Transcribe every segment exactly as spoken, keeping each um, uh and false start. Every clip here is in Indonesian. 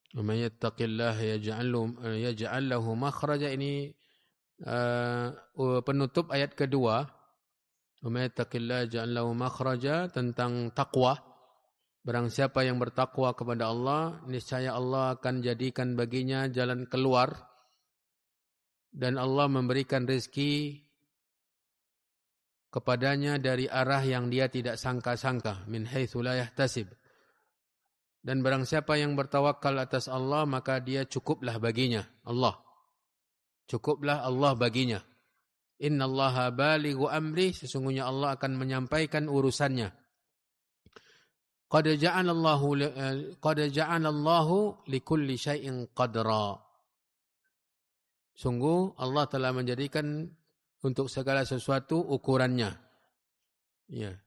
Wa may yattaqillaha yaj'al yaj'al lahu makhraja, ini uh, penutup ayat kedua. Wa may yattaqillaha yaj'al lahu makhraja, tentang takwa. Barang siapa yang bertakwa kepada Allah, niscaya Allah akan jadikan baginya jalan keluar dan Allah memberikan rezeki kepadanya dari arah yang dia tidak sangka-sangka, min haitsu la yahtasib. Dan barang siapa yang bertawakal atas Allah, maka dia cukuplah baginya Allah. Cukuplah Allah baginya. Innallaha balighu amri, sesungguhnya Allah akan menyampaikan urusannya. Qad ja'alallahu qad ja'alallahu likulli syai'in qadra. Sungguh Allah telah menjadikan untuk segala sesuatu ukurannya. Ya.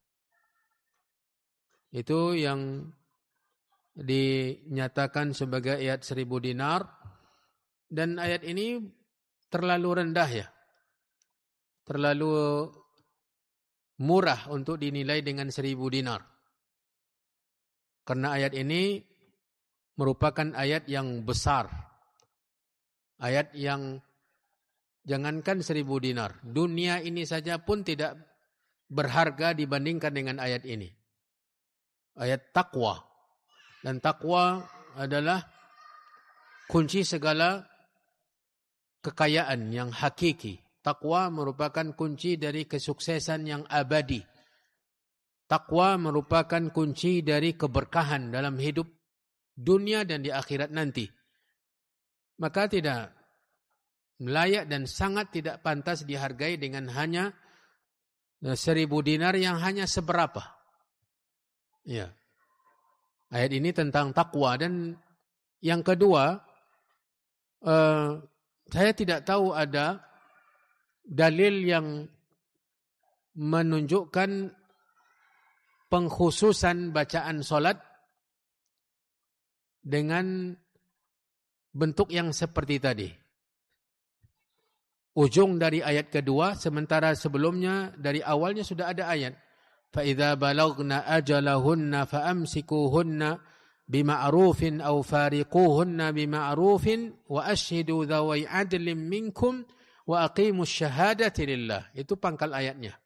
Itu yang dinyatakan sebagai ayat seribu dinar, dan ayat ini terlalu rendah ya. Terlalu murah untuk dinilai dengan seribu dinar. Karena ayat ini merupakan ayat yang besar. Ayat yang jangankan seribu dinar. Dunia ini saja pun tidak berharga dibandingkan dengan ayat ini. Ayat takwa. Dan takwa adalah kunci segala kekayaan yang hakiki. Takwa merupakan kunci dari kesuksesan yang abadi. Takwa merupakan kunci dari keberkahan dalam hidup dunia dan di akhirat nanti. Maka tidak layak dan sangat tidak pantas dihargai dengan hanya seribu dinar yang hanya seberapa. Ya. Ayat ini tentang takwa. Dan yang kedua, eh, saya tidak tahu ada dalil yang menunjukkan pengkhususan bacaan solat dengan bentuk yang seperti tadi. Ujung dari ayat kedua, sementara sebelumnya dari awalnya sudah ada ayat. فَإِذَا بَلَغْنَا أَجَلَهُنَّ فَأَمْسِكُوهُنَّ بِمَعْرُوفٍ أَوْ فَارِقُوهُنَّ بِمَعْرُوفٍ وَأَشْهِدُوا ذَوَيْ عَدْلٍ مِنْكُمْ وَأَقِيمُوا الشَّهَادَةَ لِلَّهِ. Itu pangkal ayatnya.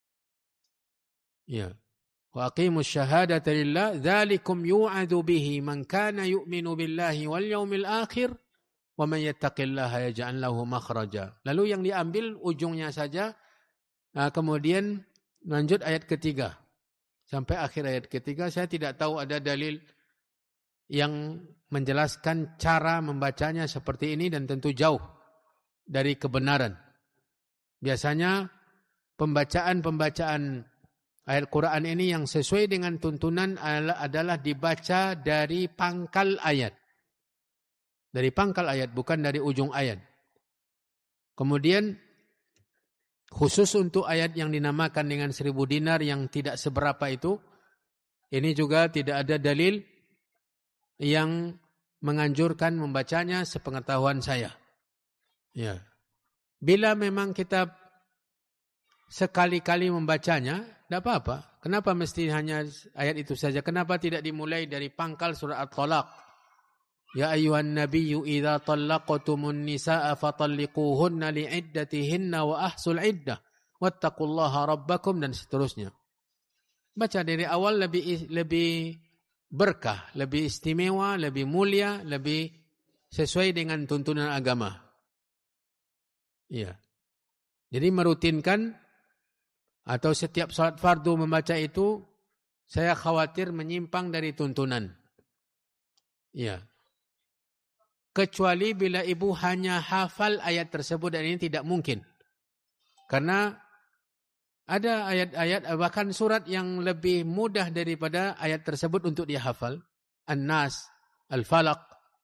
Ya. وَأَقِيمُوا الشَّهَادَةَ لِلَّهِ ذَلِكُمْ يُوعَظُ بِهِ مَنْ كَانَ يُؤْمِنُ بِاللَّهِ وَالْيَوْمِ الْآخِرِ وَمَنْ يَتَّقِ اللَّهَ يَجْعَلْ لَهُ مَخْرَجًا. Lalu yang diambil ujungnya saja, kemudian lanjut ayat ketiga. Sampai akhir ayat ketiga, saya tidak tahu ada dalil yang menjelaskan cara membacanya seperti ini, dan tentu jauh dari kebenaran. Biasanya pembacaan-pembacaan ayat Quran ini yang sesuai dengan tuntunan adalah dibaca dari pangkal ayat. Dari pangkal ayat, bukan dari ujung ayat. Kemudian khusus untuk ayat yang dinamakan dengan seribu dinar yang tidak seberapa itu, ini juga tidak ada dalil yang menganjurkan membacanya sepengetahuan saya. Ya. Bila memang kita sekali-kali membacanya, tidak apa-apa. Kenapa mesti hanya ayat itu saja? Kenapa tidak dimulai dari pangkal surah At-Talaq? Ya ayyuhan nabiyyu idza talaqtumun nisaa fatalliquhunna li'iddatihinna wa ahsul iddah wattaqullaha rabbakum, dan seterusnya. Baca dari awal lebih lebih berkah, lebih istimewa, lebih mulia, lebih sesuai dengan tuntunan agama. Iya. Jadi merutinkan atau setiap salat fardu membaca itu, saya khawatir menyimpang dari tuntunan. Iya. Kecuali bila ibu hanya hafal ayat tersebut, dan ini tidak mungkin. Karena ada ayat-ayat, bahkan surat yang lebih mudah daripada ayat tersebut untuk dihafal. An-Nas, Al-Falaq,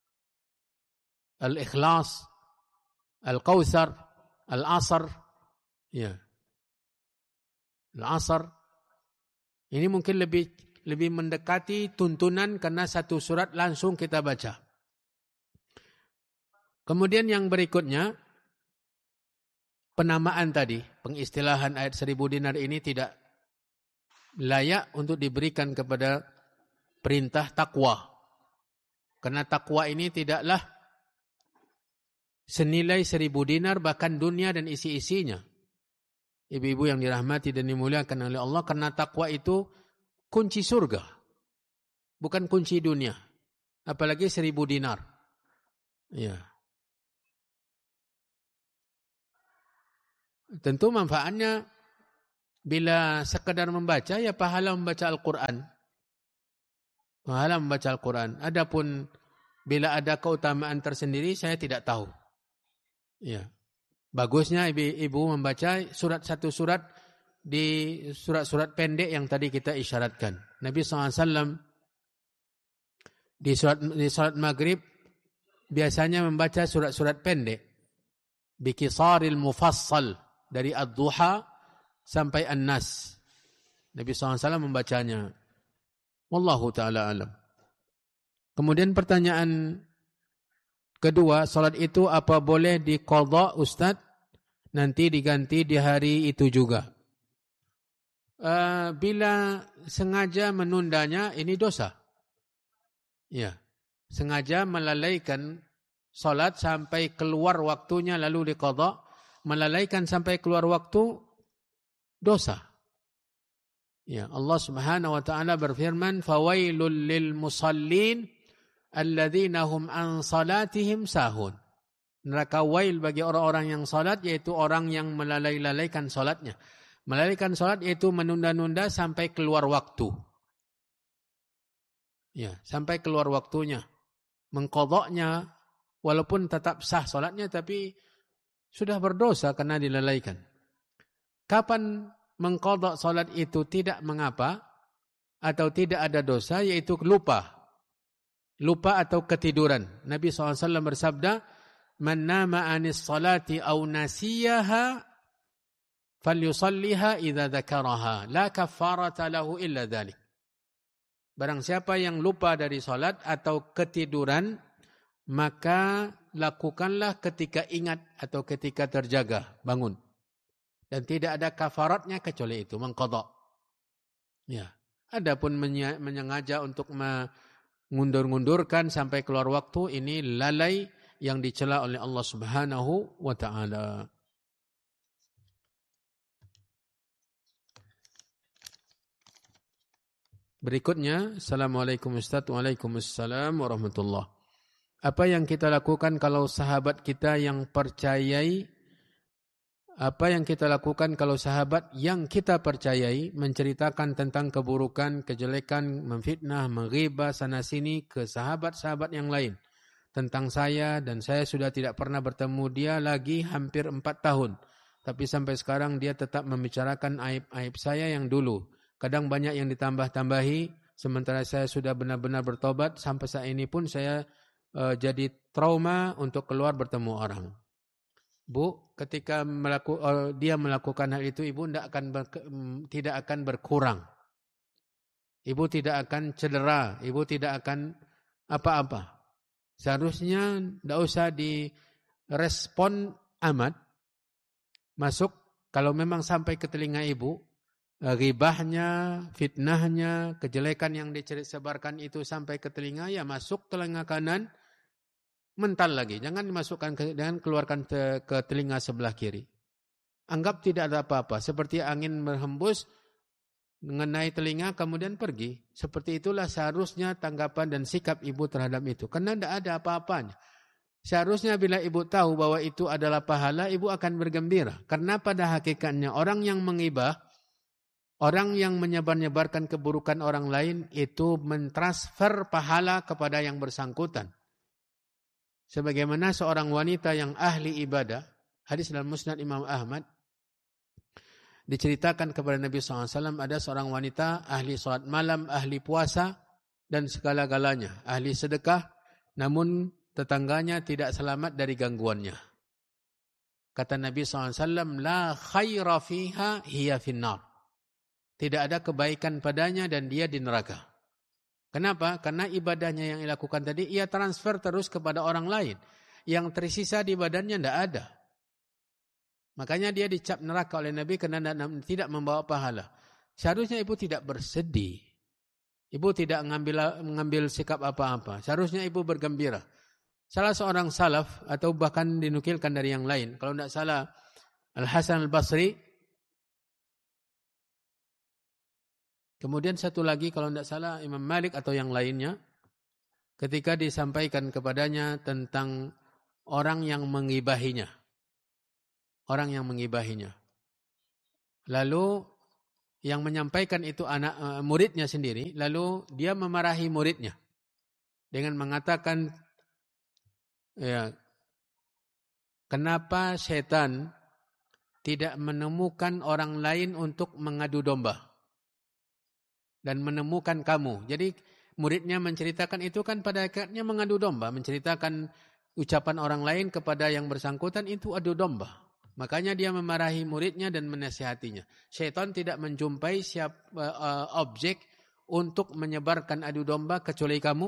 Al-Ikhlas, Al-Kautsar, Al-Asr. Ya. Al-Asr. Ini mungkin lebih lebih mendekati tuntunan karena satu surat langsung kita baca. Kemudian yang berikutnya, penamaan tadi, pengistilahan ayat seribu dinar ini tidak layak untuk diberikan kepada perintah takwa. Karena takwa ini tidaklah senilai seribu dinar, bahkan dunia dan isi-isinya. Ibu-ibu yang dirahmati dan dimuliakan oleh Allah, karena takwa itu kunci surga, bukan kunci dunia. Apalagi seribu dinar. Ya. Tentu manfaatnya bila sekadar membaca, ya pahala membaca Al-Quran. Pahala membaca Al-Quran. Adapun bila ada keutamaan tersendiri, saya tidak tahu. Ya, bagusnya ibu-ibu membaca surat satu surat di surat-surat pendek yang tadi kita isyaratkan. Nabi shallallahu alaihi wasallam di surat di salat maghrib biasanya membaca surat-surat pendek, bikisaril mufassal, dari ad-duha sampai an-nas. Nabi shallallahu alaihi wasallam membacanya. Wallahu ta'ala alam. Kemudian pertanyaan kedua, salat itu apa boleh diqadha Ustaz? Nanti diganti di hari itu juga. Uh, bila sengaja menundanya, ini dosa. Ya, sengaja melalaikan salat sampai keluar waktunya lalu diqadha, melalaikan sampai keluar waktu, dosa. Ya, Allah Subhanahu wa taala berfirman, "Fawailul lil musallin alladzina hum an salatihim sahun." Neraka wail bagi orang-orang yang salat, yaitu orang yang melalai-lalaikan salatnya. Melalaikan salat yaitu menunda-nunda sampai keluar waktu. Ya, sampai keluar waktunya. Mengqadha'nya walaupun tetap sah salatnya, tapi sudah berdosa karena dilalaikan. Kapan mengqadha' salat itu tidak mengapa atau tidak ada dosa, yaitu lupa. Lupa atau ketiduran. Nabi shallallahu alaihi wasallam bersabda, "Man nama anis salati aw nasiyaha falyusalliha idza dzakaraha, la kaffarata lahu illa dzalik." Barang siapa yang lupa dari salat atau ketiduran, maka lakukanlah ketika ingat atau ketika terjaga, bangun. Dan tidak ada kafaratnya kecuali itu, mengqadha. Ya. Adapun menyengaja untuk mengundur-ngundurkan sampai keluar waktu, ini lalai yang dicela oleh Allah Subhanahu wa taala. Berikutnya, Assalamualaikum Ustaz. Waalaikumsalam warahmatullahi. Apa yang kita lakukan kalau sahabat kita yang percayai Apa yang kita lakukan kalau sahabat yang kita percayai menceritakan tentang keburukan, kejelekan, memfitnah, menghibah sana-sini ke sahabat-sahabat yang lain tentang saya, dan saya sudah tidak pernah bertemu dia lagi hampir empat tahun. Tapi sampai sekarang dia tetap membicarakan aib-aib saya yang dulu. Kadang banyak yang ditambah-tambahi, sementara saya sudah benar-benar bertobat. Sampai saat ini pun saya uh, jadi trauma untuk keluar bertemu orang. Bu, ketika melaku, uh, dia melakukan hal itu, ibu tidak akan ber, tidak akan berkurang. Ibu tidak akan cedera, ibu tidak akan apa-apa. Seharusnya tidak usah direspon amat. Masuk, kalau memang sampai ke telinga ibu, ghibahnya, fitnahnya, kejelekan yang disebarkan itu sampai ke telinga, ya masuk telinga kanan, mental lagi, jangan dimasukkan ke, jangan keluarkan ke, ke telinga sebelah kiri. Anggap tidak ada apa-apa, seperti angin berhembus mengenai telinga kemudian pergi. Seperti itulah seharusnya tanggapan dan sikap ibu terhadap itu, karena tidak ada apa-apanya. Seharusnya bila ibu tahu bahwa itu adalah pahala, ibu akan bergembira. Karena pada hakikatnya orang yang menghibah, orang yang menyebar-nyebarkan keburukan orang lain, itu mentransfer pahala kepada yang bersangkutan. Sebagaimana seorang wanita yang ahli ibadah, hadis dalam Musnad Imam Ahmad, diceritakan kepada Nabi shallallahu alaihi wasallam, ada seorang wanita ahli salat malam, ahli puasa, dan segala-galanya, ahli sedekah, namun tetangganya tidak selamat dari gangguannya. Kata Nabi shallallahu alaihi wasallam, la khaira fiha hiya finnar. Tidak ada kebaikan padanya dan dia di neraka. Kenapa? Karena ibadahnya yang dilakukan tadi, ia transfer terus kepada orang lain. Yang tersisa di badannya tidak ada. Makanya dia dicap neraka oleh Nabi karena tidak membawa pahala. Seharusnya ibu tidak bersedih. Ibu tidak mengambil mengambil sikap apa-apa. Seharusnya ibu bergembira. Salah seorang salaf atau bahkan dinukilkan dari yang lain. Kalau tidak salah Al-Hasan Al-Basri. Kemudian satu lagi kalau tidak salah Imam Malik atau yang lainnya. Ketika disampaikan kepadanya tentang orang yang mengibahinya. Orang yang mengibahinya. Lalu yang menyampaikan itu anak uh, muridnya sendiri, lalu dia memarahi muridnya dengan mengatakan, ya, kenapa setan tidak menemukan orang lain untuk mengadu domba dan menemukan kamu? Jadi muridnya menceritakan itu kan pada akhirnya mengadu domba, menceritakan ucapan orang lain kepada yang bersangkutan itu adu domba. Makanya dia memarahi muridnya dan menasihatinya. Syaitan tidak menjumpai siap uh, uh, objek untuk menyebarkan adu domba kecuali kamu.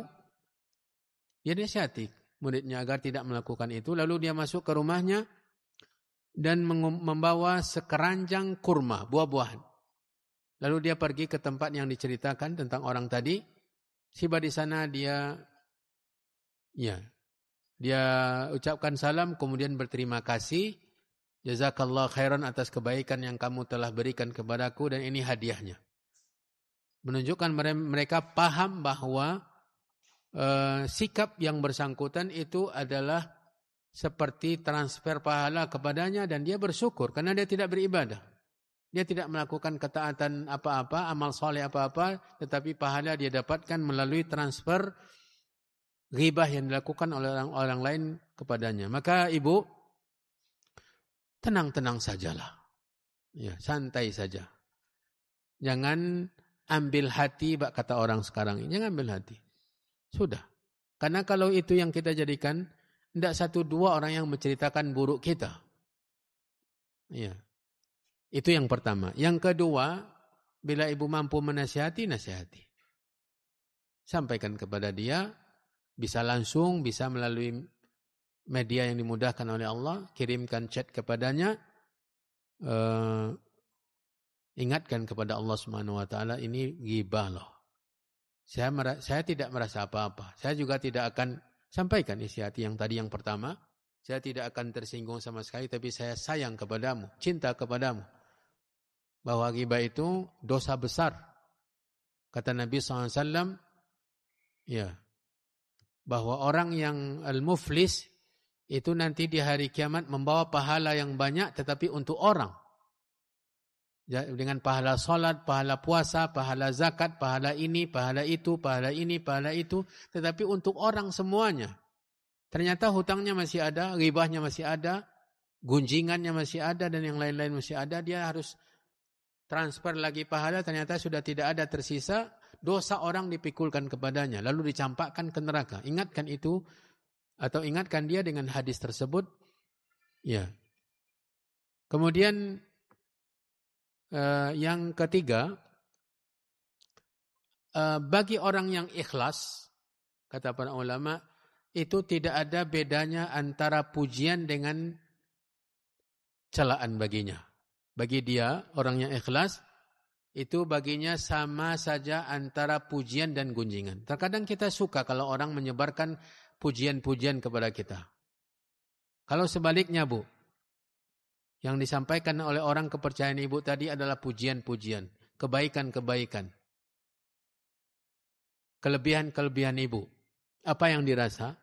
Dia nasihati muridnya agar tidak melakukan itu. Lalu dia masuk ke rumahnya dan membawa sekeranjang kurma, buah-buahan. Lalu dia pergi ke tempat yang diceritakan tentang orang tadi. Tiba di sana dia, ya, dia ucapkan salam, kemudian berterima kasih. Jazakallah khairan atas kebaikan yang kamu telah berikan kepadaku dan ini hadiahnya. Menunjukkan mereka paham bahwa uh, sikap yang bersangkutan itu adalah seperti transfer pahala kepadanya dan dia bersyukur karena dia tidak beribadah. Dia tidak melakukan ketaatan apa-apa, amal soleh apa-apa, tetapi pahala dia dapatkan melalui transfer ghibah yang dilakukan oleh orang-orang lain kepadanya. Maka ibu, tenang-tenang sajalah. Ya, santai saja. Jangan ambil hati, kata orang sekarang. Jangan ambil hati. Sudah. Karena kalau itu yang kita jadikan, tidak satu dua orang yang menceritakan buruk kita. Ya. Itu yang pertama. Yang kedua, bila ibu mampu menasihati, nasihati. Sampaikan kepada dia, bisa langsung, bisa melalui media yang dimudahkan oleh Allah, kirimkan chat kepadanya, uh, ingatkan kepada Allah Subhanahu Wa Taala ini ghibah loh. Saya saya tidak merasa apa-apa. Saya juga tidak akan sampaikan isi hati yang tadi yang pertama. Saya tidak akan tersinggung sama sekali, tapi saya sayang kepadamu, cinta kepadamu. Bahwa ghibah itu dosa besar. Kata Nabi shallallahu alaihi wasallam, ya, bahwa orang yang al-muflis itu nanti di hari kiamat membawa pahala yang banyak tetapi untuk orang. Dengan pahala salat, pahala puasa, pahala zakat, pahala ini, pahala itu, pahala ini, pahala itu. Tetapi untuk orang semuanya. Ternyata hutangnya masih ada, ghibahnya masih ada, gunjingannya masih ada dan yang lain-lain masih ada. Dia harus transfer lagi pahala, ternyata sudah tidak ada tersisa. Dosa orang dipikulkan kepadanya lalu dicampakkan ke neraka. Ingatkan itu. Atau ingatkan dia dengan hadis tersebut. Ya. Kemudian eh, yang ketiga, eh, bagi orang yang ikhlas, kata para ulama, itu tidak ada bedanya antara pujian dengan celaan baginya. Bagi dia, orang yang ikhlas, itu baginya sama saja antara pujian dan gunjingan. Terkadang kita suka kalau orang menyebarkan pujian-pujian kepada kita. Kalau sebaliknya, Bu, yang disampaikan oleh orang kepercayaan ibu tadi adalah pujian-pujian, kebaikan-kebaikan, kelebihan-kelebihan ibu. Apa yang dirasa?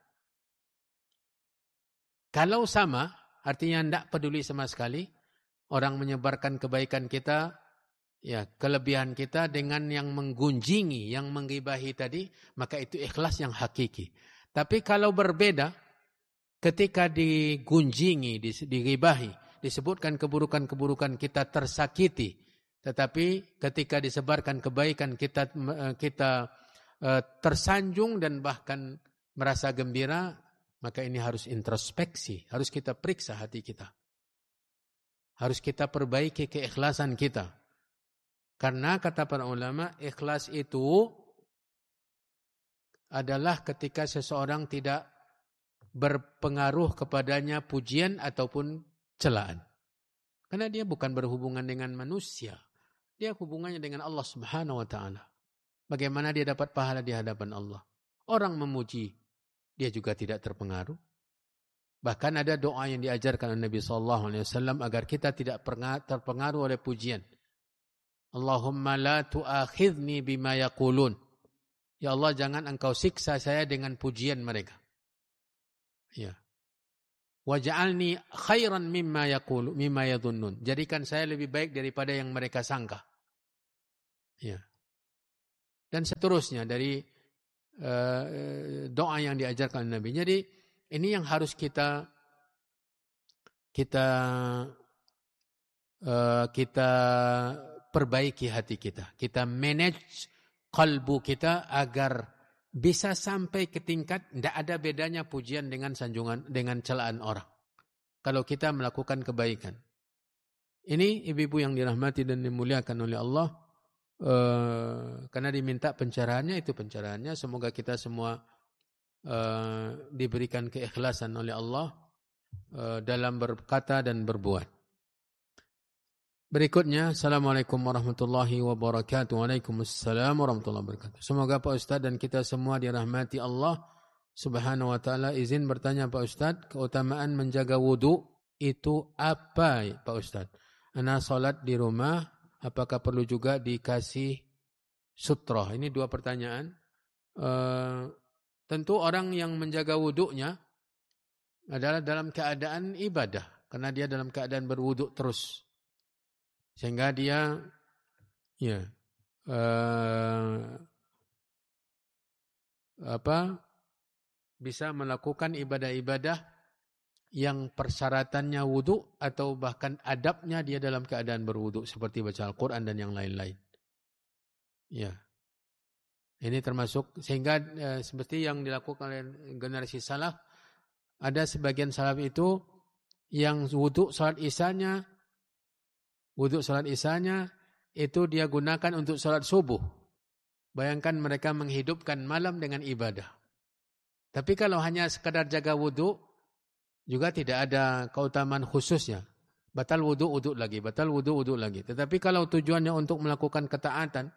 Kalau sama, artinya tidak peduli sama sekali, orang menyebarkan kebaikan kita, ya, kelebihan kita dengan yang menggunjingi, yang menggibahi tadi, maka itu ikhlas yang hakiki. Tapi kalau berbeda, ketika digunjingi, digibahi, disebutkan keburukan-keburukan kita tersakiti, tetapi ketika disebarkan kebaikan kita kita tersanjung dan bahkan merasa gembira, maka ini harus introspeksi, harus kita periksa hati kita. Harus kita perbaiki keikhlasan kita. Karena kata para ulama, ikhlas itu adalah ketika seseorang tidak berpengaruh kepadanya pujian ataupun celaan. Karena dia bukan berhubungan dengan manusia. Dia hubungannya dengan Allah Subhanahu wa taala. bagaimana dia dapat pahala di hadapan Allah? Orang memuji, dia juga tidak terpengaruh. Bahkan ada doa yang diajarkan oleh Nabi sallallahu alaihi wasallam agar kita tidak terpengaruh oleh pujian. Allahumma la tu'akhidni bima yaqulun. Ya Allah, jangan engkau siksa saya dengan pujian mereka. Ya. Waj'alni khairan mimma yaqulu mimma yadhunnun. Jadikan saya lebih baik daripada yang mereka sangka. Ya. Dan seterusnya dari uh, doa yang diajarkan oleh Nabi. Jadi ini yang harus kita kita uh, kita perbaiki hati kita. Kita manage kalbu kita agar bisa sampai ke tingkat tidak ada bedanya pujian dengan sanjungan, dengan celaan orang. Kalau kita melakukan kebaikan. Ini ibu-ibu yang dirahmati dan dimuliakan oleh Allah. Uh, karena diminta pencerahannya, itu pencerahannya. Semoga kita semua uh, diberikan keikhlasan oleh Allah uh, dalam berkata dan berbuat. Berikutnya, Assalamualaikum warahmatullahi wabarakatuh. Waalaikumsalam warahmatullahi wabarakatuh. Semoga Pak Ustadz dan kita semua dirahmati Allah Subhanahu wa ta'ala. Izin bertanya Pak Ustadz, keutamaan menjaga wudu itu apa Pak Ustadz? Ana salat di rumah, apakah perlu juga dikasih sutroh? Ini dua pertanyaan. Uh, tentu orang yang menjaga wudunya adalah dalam keadaan ibadah. Karena dia dalam keadaan berwuduk terus. Sehingga dia ya uh, apa bisa melakukan ibadah-ibadah yang persyaratannya wudu atau bahkan adabnya dia dalam keadaan berwudu seperti baca Al-Quran dan yang lain-lain. Ya, ini termasuk sehingga uh, seperti yang dilakukan oleh generasi salaf, ada sebagian salaf itu yang wudu salat isanya Wudhu salat isanya itu dia gunakan untuk salat subuh. Bayangkan mereka menghidupkan malam dengan ibadah. Tapi kalau hanya sekadar jaga wudhu, juga tidak ada keutamaan khususnya. Batal wudhu, wudhu lagi. Batal wudhu, wudhu lagi. Tetapi kalau tujuannya untuk melakukan ketaatan,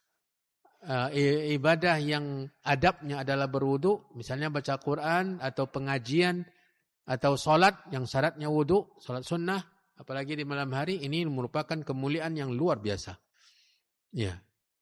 ibadah yang adabnya adalah berwudhu, misalnya baca Quran atau pengajian, atau salat yang syaratnya wudhu, salat sunnah, apalagi di malam hari, ini merupakan kemuliaan yang luar biasa. Ya.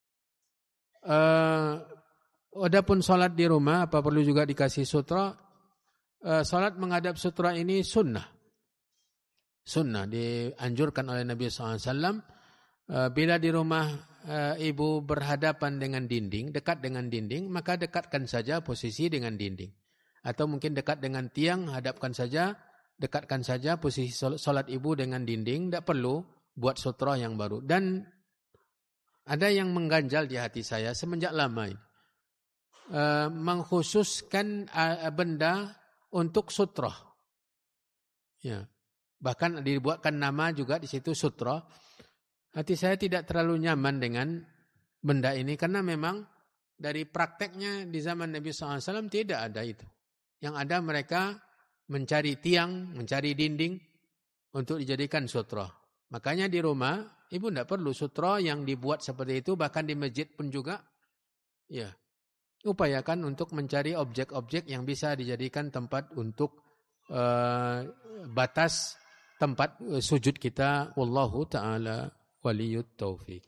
Uh, adapun salat di rumah, apa perlu juga dikasih sutra? Uh, salat menghadap sutra ini sunnah. Sunnah dianjurkan oleh Nabi shallallahu alaihi wasallam. Uh, bila di rumah uh, ibu berhadapan dengan dinding, dekat dengan dinding, maka dekatkan saja posisi dengan dinding. Atau mungkin dekat dengan tiang, hadapkan saja. Dekatkan saja posisi solat ibu dengan dinding, tidak perlu buat sutra yang baru. Dan ada yang mengganjal di hati saya semenjak lama ini. E, mengkhususkan benda untuk sutra. Ya. Bahkan dibuatkan nama juga di situ sutra. Hati saya tidak terlalu nyaman dengan benda ini karena memang dari prakteknya di zaman Nabi shallallahu alaihi wasallam tidak ada itu. Yang ada mereka mencari tiang, mencari dinding untuk dijadikan sutra. Makanya di rumah, ibu tidak perlu sutra yang dibuat seperti itu, bahkan di masjid pun juga. Ya, upayakan untuk mencari objek-objek yang bisa dijadikan tempat untuk uh, batas tempat uh, sujud kita. Wallahu ta'ala waliyut taufiq.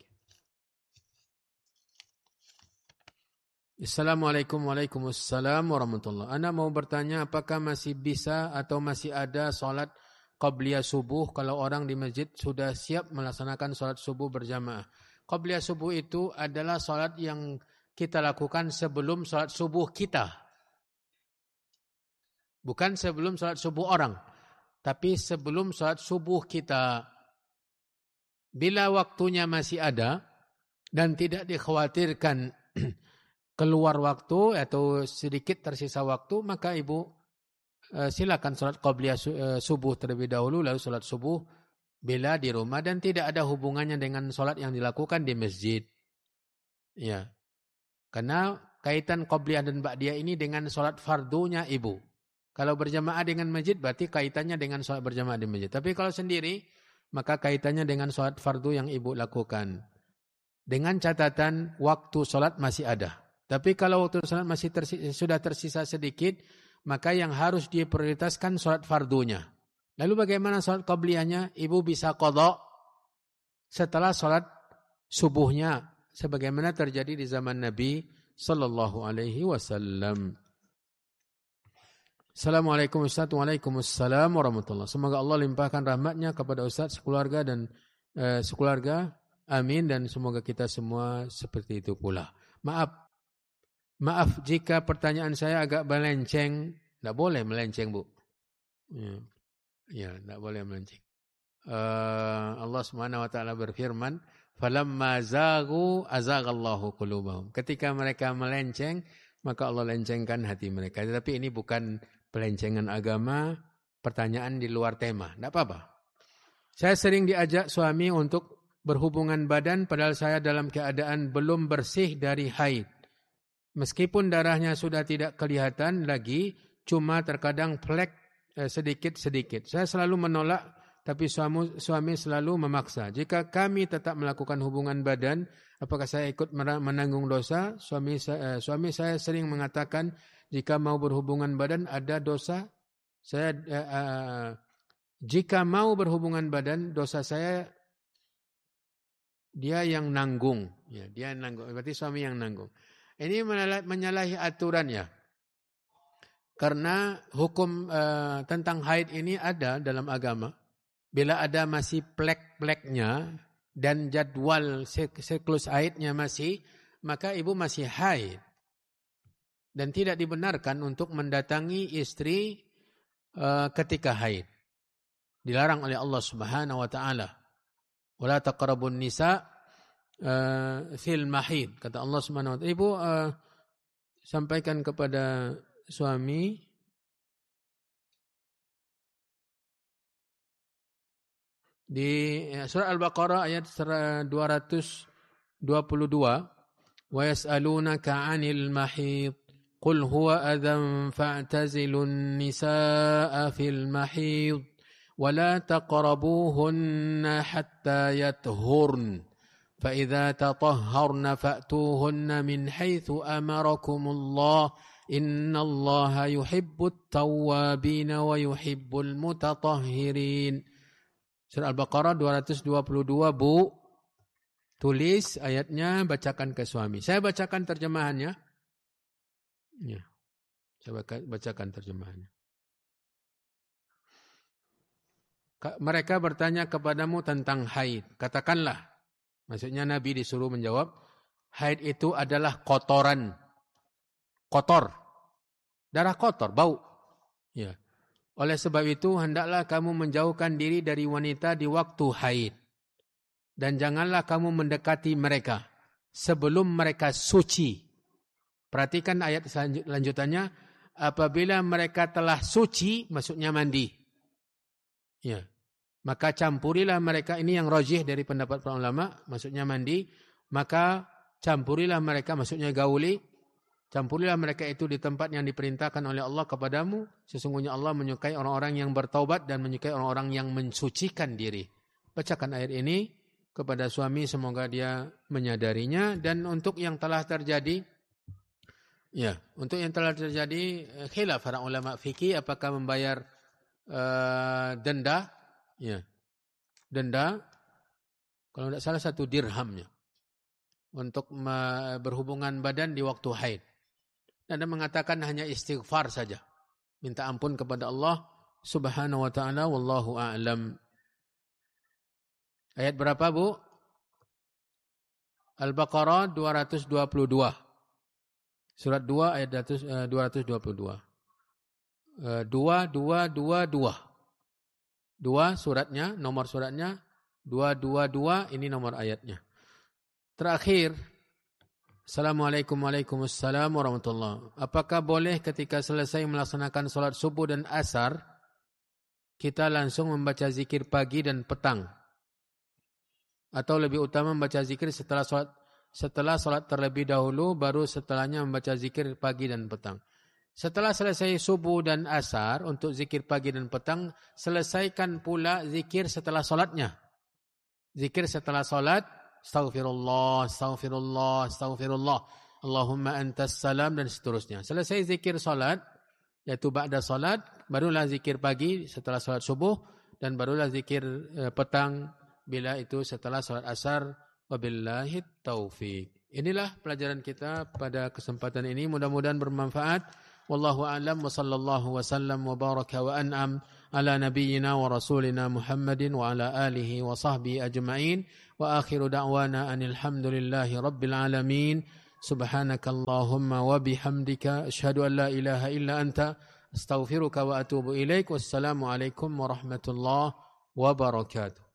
Assalamualaikum Waalaikumsalam warahmatullahi. Ana mau bertanya apakah masih bisa atau masih ada salat qabliyah subuh kalau orang di masjid sudah siap melaksanakan salat subuh berjamaah. Qabliyah subuh itu adalah salat yang kita lakukan sebelum salat subuh kita. Bukan sebelum salat subuh orang, tapi sebelum salat subuh kita. Bila waktunya masih ada dan tidak dikhawatirkan keluar waktu atau sedikit tersisa waktu, maka ibu uh, silakan salat qabliyah uh, subuh terlebih dahulu, lalu salat subuh bila di rumah dan tidak ada hubungannya dengan salat yang dilakukan di masjid. Ya. Karena kaitan qabliyah dan ba'diyah ini dengan salat fardunya ibu. Kalau berjamaah dengan masjid berarti kaitannya dengan salat berjamaah di masjid. Tapi kalau sendiri maka kaitannya dengan salat fardu yang ibu lakukan. Dengan catatan waktu sholat masih ada. Tapi kalau waktu sholat masih tersisa, sudah tersisa sedikit, maka yang harus diprioritaskan sholat fardunya. Lalu bagaimana sholat qabliyahnya? Ibu bisa qadha setelah sholat subuhnya, sebagaimana terjadi di zaman Nabi Sallallahu Alaihi Wasallam. Assalamualaikum Ustaz. Waalaikumsalam warahmatullahi. Semoga Allah limpahkan rahmatnya kepada Ustaz, sekeluarga dan uh, sekeluarga. Amin, dan semoga kita semua seperti itu pula. Maaf, maaf jika pertanyaan saya agak melenceng. Tidak boleh melenceng, Bu. Ya, ya tidak boleh melenceng. Uh, Allah Subhanahu Wa Taala berfirman, "Falamma zaghu azaghallahu qulubahum." Ketika mereka melenceng, maka Allah lencengkan hati mereka. Tapi ini bukan pelencengan agama, pertanyaan di luar tema. Tidak apa-apa. Saya sering diajak suami untuk berhubungan badan padahal saya dalam keadaan belum bersih dari haid. Meskipun darahnya sudah tidak kelihatan lagi, cuma terkadang flek eh, sedikit-sedikit. Saya selalu menolak, tapi suami, suami selalu memaksa. Jika kami tetap melakukan hubungan badan, apakah saya ikut menanggung dosa? Suami saya, eh, suami saya sering mengatakan, jika mau berhubungan badan ada dosa. Saya eh, eh, jika mau berhubungan badan, dosa saya dia yang nanggung, ya, dia yang nanggung. Berarti suami yang nanggung. Ini menyalahi aturan ya. Karena hukum uh, tentang haid ini ada dalam agama. Bila ada masih plek-pleknya dan jadwal siklus haidnya masih, maka ibu masih haid. Dan tidak dibenarkan untuk mendatangi istri uh, ketika haid. Dilarang oleh Allah Subhanahu wa taala. Wala taqrabun nisa uh, fil mahid, kata Allah Subhanahu wa taala. Ibu uh, sampaikan kepada suami di surah Al-Baqarah ayat dua ratus dua puluh dua, wa yas'alunaka 'anil mahid qul huwa adhan fa'tazilun nisaa fil mahid ولا تقربوهن حتى يطهرن فإذا تطهرن فأتوهن من حيث أمركم الله إن الله يحب التوابين ويحب المتطهرين. Surah Al-Baqarah dua ratus dua puluh dua, Bu. Tulis ayatnya, bacakan ke suami. Saya bacakan terjemahannya. Ya. Saya bacakan terjemahannya. Mereka bertanya kepadamu tentang haid. Katakanlah, maksudnya Nabi disuruh menjawab, haid itu adalah kotoran. Kotor. Darah kotor, bau. Ya. Oleh sebab itu, hendaklah kamu menjauhkan diri dari wanita di waktu haid. Dan janganlah kamu mendekati mereka sebelum mereka suci. Perhatikan ayat lanjutannya. Apabila mereka telah suci, maksudnya mandi. Ya, maka campurilah mereka, ini yang rajih dari pendapat para ulama, maksudnya mandi, maka campurilah mereka, maksudnya gauli, campurilah mereka itu di tempat yang diperintahkan oleh Allah kepadamu. Sesungguhnya Allah menyukai orang-orang yang bertaubat dan menyukai orang-orang yang mensucikan diri. Bacakan ayat ini kepada suami, semoga dia menyadarinya. Dan untuk yang telah terjadi, ya, untuk yang telah terjadi khilaf para ulama fikih, apakah membayar Uh, denda, ya, denda, kalau tidak salah satu dirhamnya untuk berhubungan badan di waktu haid. Dan dia mengatakan hanya istighfar saja, minta ampun kepada Allah Subhanahu wa taala. Wallahu a'lam. Ayat berapa, Bu? Al-Baqarah dua ratus dua puluh dua. Surat dua ayat dua ratus dua puluh dua. Dua, dua, dua, dua. Dua suratnya, nomor suratnya. Dua, dua, dua, ini nomor ayatnya. Terakhir. Assalamualaikum waalaikumsalam warahmatullahi. Apakah boleh ketika selesai melaksanakan sholat subuh dan asar, kita langsung membaca zikir pagi dan petang? Atau lebih utama membaca zikir setelah sholat, setelah sholat terlebih dahulu, baru setelahnya membaca zikir pagi dan petang? Setelah selesai subuh dan asar untuk zikir pagi dan petang, selesaikan pula zikir setelah solatnya. Zikir setelah solat, Astaghfirullah, astaghfirullah, astaghfirullah. Allahumma antas salam dan seterusnya. Selesai zikir salat, yaitu ba'da salat, barulah zikir pagi setelah salat subuh dan barulah zikir eh, petang bila itu setelah salat asar. Wabillahi taufiq. Inilah pelajaran kita pada kesempatan ini, mudah-mudahan bermanfaat. Wallahu a'lam wa sallallahu wa sallam wa baraka wa an'am ala nabiyyina wa rasulina Muhammadin wa ala alihi wa sahbihi ajma'in wa akhiru da'wana anil hamdulillahi rabbil alamin. Subhanakallahumma wa bihamdika asyhadu an la ilaha illa anta astaghfiruka wa atubu ilaik. Wassalamu alaikum warahmatullahi wabarakatuh.